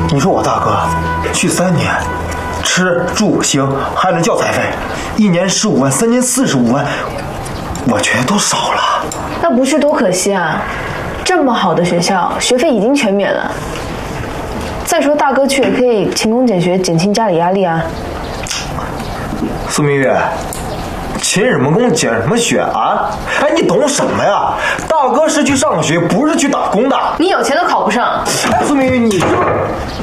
你说我大哥去3年，吃住行还能教材费，1年15万，3年45万，我觉得都少了。 那不去多可惜啊！这么好的学校，学费已经全免了。再说大哥去也可以勤工俭学，减轻家里压力啊。 苏明月，勤什么工俭什么学啊？哎，你懂什么呀？大哥是去上学，不是去打工的。 你有钱都考不上。 哎，苏明月，你